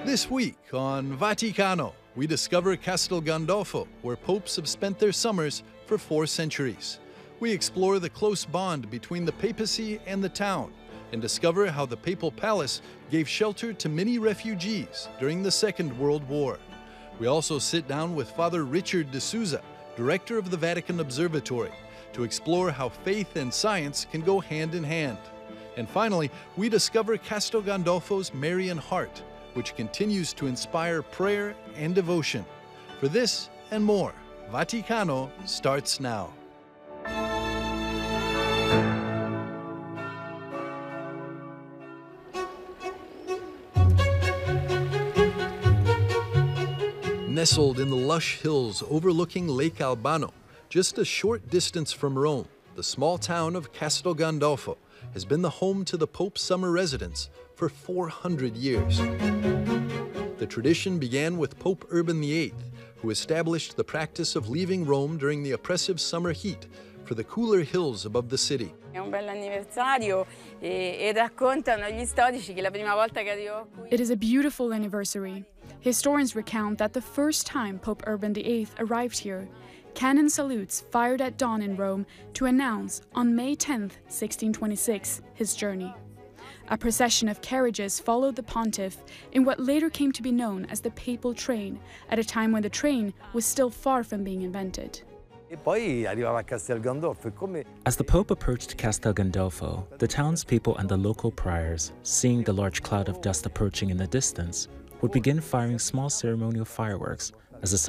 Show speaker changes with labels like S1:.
S1: This week on Vaticano, we discover Castel Gandolfo, where popes have spent their summers for 4 centuries. We explore the close bond between the papacy and the town and discover how the papal palace gave shelter to many refugees during the Second World War. We also sit down with Father Richard de Souza, director of the Vatican Observatory, to explore how faith and science can go hand in hand. And finally, we discover Castel Gandolfo's Marian heart, which continues to inspire prayer and devotion. For this and more, Vaticano starts now. Nestled in the lush hills overlooking Lake Albano, just a short distance from Rome, the small town of Castel Gandolfo has been the home to the Pope's summer residence for 400 years. The tradition began with Pope Urban VIII, who established the practice of leaving Rome during the oppressive summer heat for the cooler hills above the city.
S2: It is a beautiful anniversary. Historians recount that the first time Pope Urban VIII arrived here, cannon salutes fired at dawn in Rome to announce on May 10, 1626, his journey. A procession of carriages followed the pontiff in what later came to be known as the papal train, at a time when the train was still far from being invented.
S3: As the Pope approached Castel Gandolfo, the townspeople and the local priors, seeing the large cloud of dust approaching in the distance, would begin firing small ceremonial fireworks as a sign